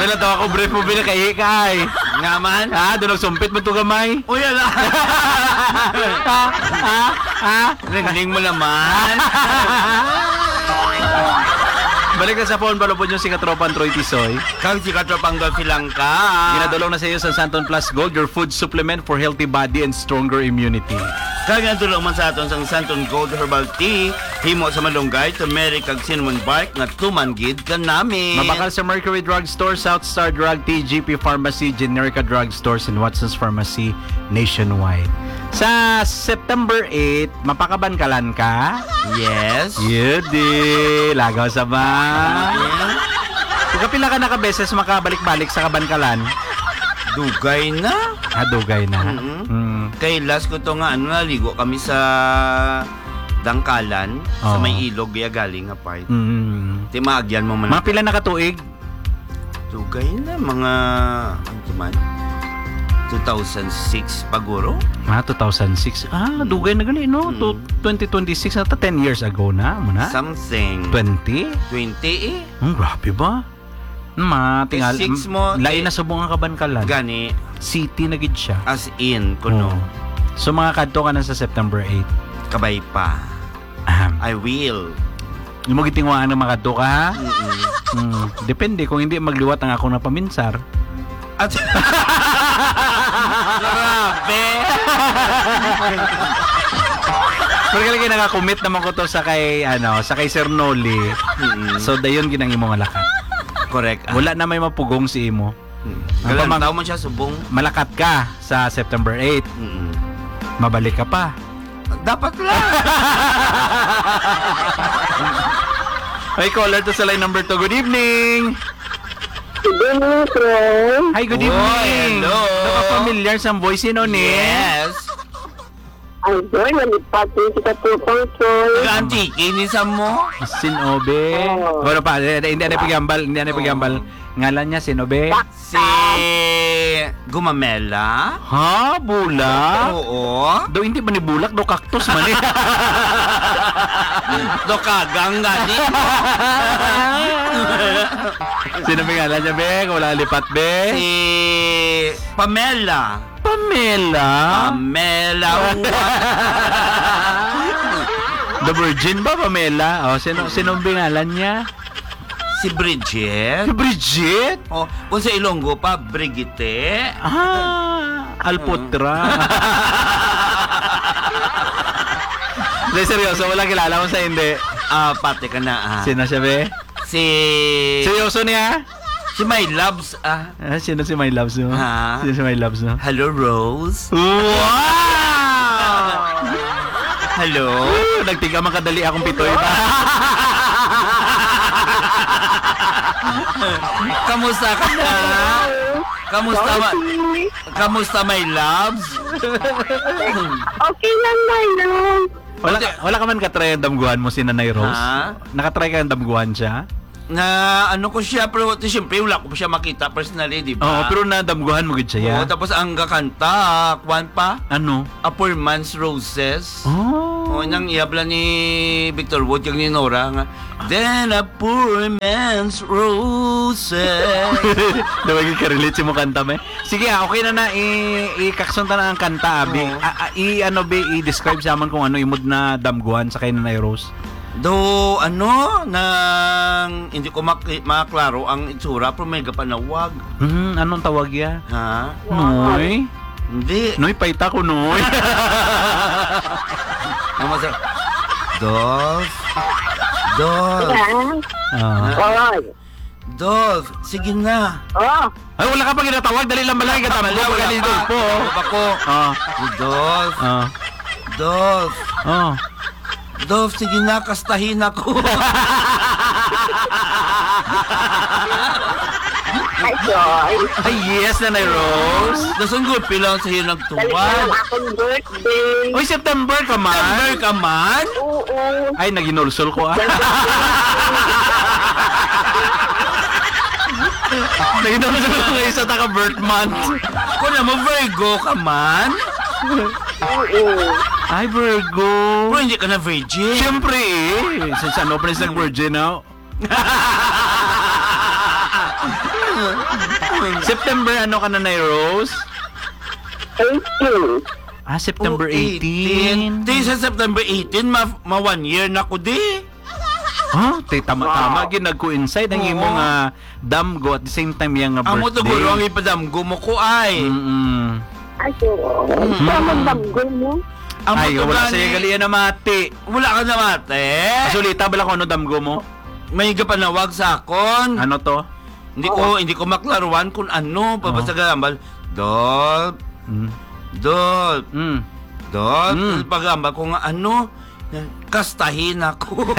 Wala daw ako brief mo binakayi ka ay. Nga man. Ha? Doon nagsumpit mo to gamay. Uy, ala. Nagling mo naman. Balik na sa phone, balupod yung si Katropan Troy Tisoy. Kang si Katropang Golfilang ka. Ginadulong na sa iyo sa Santon Plus Gold, your food supplement for healthy body and stronger immunity. Kang nadulong man sa aton sang Santon Gold Herbal Tea, himo sa malunggay, turmeric kag cinnamon bark nga tumanggid ka namin. Mabakal sa Mercury Drug Store, South Star Drug, TGP Pharmacy, Generica Drug Stores, and Watson's Pharmacy nationwide. Sa September 8, mapakabankalan ka? Yes. Yudi, lagaw sa ba? Kung kapila ka nakabeses makabalik-balik sa kabankalan, Dugay na. dugay na. Kay last ko to nga, naligo kami sa Dangkalan, sa Oo. may ilog, kaya galing nga part. Di maagyan mo man. Mga pila nakatuig? Dugay na, mga, ano man, 2006 paguro. 2006. Dugay na gali, no? 2026 na 10 years ago na, muna? Something. 20? 20 eh. Grabe ba? Tingal. 6 mo, Lain na subong ang kabankalan. Gani, City na gid siya. as in, kuno, Oo. So mga kadto ka na sa September 8. kabay pa. Ahem. I will. Yung mo gitingwaan ng mga kadto ka, ha? Mm-mm. Depende kung hindi magliwat ang ako na paminsar. At grabe. Pero kaya nakakommit naman ko to sa kay Sir Noli. So dayon ginang imo nga lakat. Correct. Wala na may mapugong si imo. Galang tao mo siya subong. Malakat ka sa September 8. Mm-mm. Mabalik ka pa. Dapat lang. Hey, caller to sa line number 2. Good evening. Good evening, friend. Hi, good Oy, evening. hello. Familiar sa voice sino ni? Yes. Ay, boy, nalipatin kita po pang soy. Gantiki ni mo. Sinobe. Oh. Bueno pa, hindi na pigambal. Ngalan niya Sinobe. Si Gumamela. Ha, bulak? Oo. Do hindi ba ni bulak, do cactus man eh. Do kagang gani. Sino ba ngalan niya, be? Kung wala lipat, be? Si Pamela. Pamela. Pamela. The Virgin ba, Pamela? O, sino ba ngalan niya? Si Bridget. Si Bridget? Oh, kung sa Ilonggo pa, Brigitte. Alputra. Hindi, seryoso, wala kilala mo sa hindi. Pati ka na. Sino siya, be? Si Seryoso niya? Si My Loves. Sino si My Loves mo? Ha? Sino si My Loves mo? Hello, Rose. Wow! Hello. Nagtiga man kadali akong pitoy ba? Kamusta ka na? Kamusta my loves? Okay lang, my love. Wala ka man katry ang damguhan mo si Nanay Rose? Ha? Nakatry ka ang damguhan siya? Na ano ko siya, pero siyempre wala ko pa siya makita personally, di Oo, ba? pero nadamguhan mo gud siya. Oo, tapos ang kakanta, kwan pa, Ano? A Poor Man's Roses. Oh. Nang iabla ni Victor Wood yung ni Nora nga, then a poor man's roses. Dawagin ka relate si mo kanta me. Sige, okay na i-kaksunta na ang kanta abi. I-describe sa aman kung ano imod na damguhan sa kay Nanay Rose. Do nang hindi ko maklaro ang itsura pero may kapanawag. Anong tawag ya? Ha? Noy? Hindi. Noy, paita ko, Noy. Dolph. Oy. Dolph, sige na. Oh, Ay, wala ka pa ginatawag. Dali lang malaki ka tama. Wala ka dito po. Ako. Dolph. Dolph. Dolph, sige na, kastahin ako. ay, joy. Ay, yes, Nanay Rose. Dasan ko, pilang sa'yo Dali nagtuwan. lang akong birthday. Uy, September ka man. September ka man? Oo. Ay, naginulsol ko Naginulsol ko ngayon sa taka-birth month. Kung naman Virgo ka man? Oo. Ay, Virgo. Pero hindi ka na virgin. Siyempre eh. Sa no place ng virgin now. September ano ka na, Nay Rose? 18. September 18. Di sa September 18, ma 1 year na ko di. Tama-tama, ginag-coincide ang imong damgo at the same time yung Amo to birthday. guro ang ipadamgo mo ko ay. Ay, so, saan magdamgo mo? Amo Ay, to wala gani- sa'yo gali na mati. Wala ka na mate. Kasulita bala ko ano damgo mo? May gapanawag sa akon. Ano to? Hindi ko maklaruan kung ano. Pabasa ka ambal. Dol. Mm. Dol. Mm. Dol. Mm. Pagambal ko nga ano. Kastahin ako.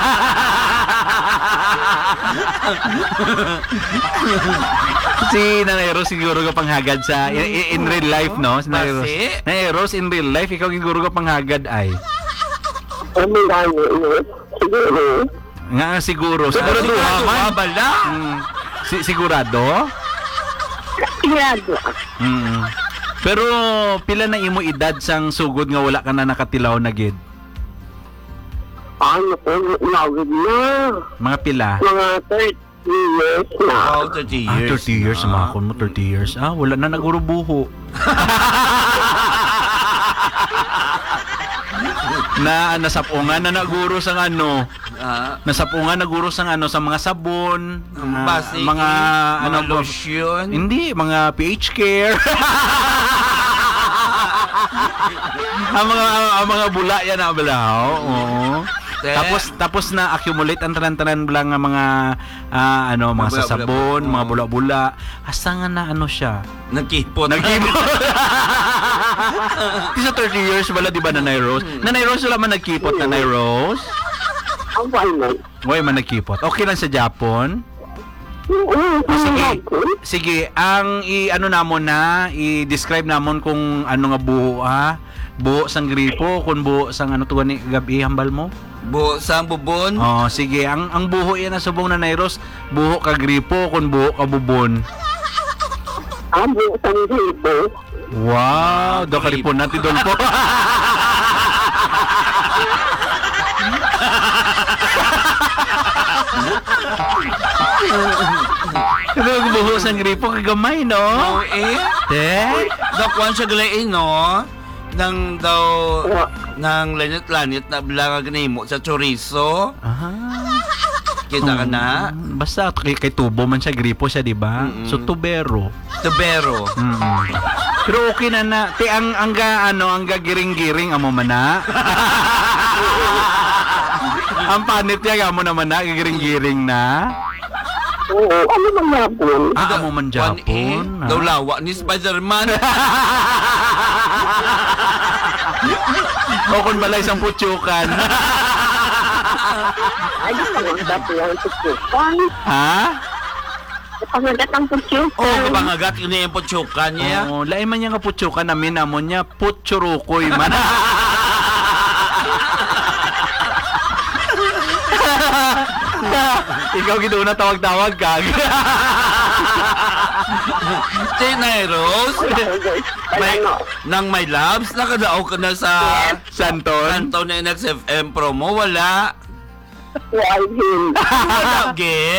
Si Nanay Rose siguro ka panghagad sa in real life, no? Si Nanay Rose. Basi? Nanay Rose in real life, ikaw siguro ka panghagad ay. Ano nga yun? Siguro. Nga siguro. Siguro Sigurado man. ka bala. Sigurado? Sigurado. Mm. Pero pila na imo edad sang sugod nga wala ka na nakatilaw na gid? Ano po, lawid na. Mga pila? Mga 30 years na. Oh, 30 years. 30 years, na. mga mo 30 years. Wala na nagurubuho. Nasapungan na naguro sang ano. Nasapungan naguro sang ano sa mga sabon, Basic, mga ano ba- lotion. Hindi, mga PH care. ang mga bula yan na balaw. Oo. Tapos na accumulate ang tanan-tanan lang nga mga mga Bula-bula. sasabon, mga bula-bula. Asa nga na ano siya? Nagkipot. Nagkipot. Di sa 30 years wala di ba Nanay Rose? Nanay Rose wala man nagkipot, Nanay Rose? Ang wala. Wala man nagkipot. Okay lang sa Japon? Sige, ang ano namon na, i-describe namon kung ano nga buho buho sang gripo, kung buho sang ano tuwa ni gabi hambal mo? Sang bubon. Sige, ang buho yan na subong Nanay Rose, buho ka gripo, kung buho ka bubon. Ang isang gripo. Wow, do ka ripon natin doon po. Ito buho sang gripo kagamay, no? Oh, Dakuan siya galain, no? Nang daw nang lanit-lanit na bilang ginimo sa chorizo. Kita ka na? Basta kay tubo man siya, gripo siya, di ba? So tubero. Tubero. Pero okay na. Ti ang giring-giring amo man na. Ang panit niya amo naman na, giring-giring na. Oo, ano man yapon? Amo man Japon. Daw lawa ni Spider-Man. O kung balay sang putsukan. Ay, di ka lang dati ang tutsukan. Ha? Kapangagat ang tutsukan. Oh, kapangagat yun yung putsukan niya. Oo, lain man niya nga putsukan namin namon niya putsurukoy man. Ikaw gito na tawag-tawag ka. Nay Rose, nang may labs, nakadao ka na sa Santon. Santon na NXFM promo, wala. Why him? Wala,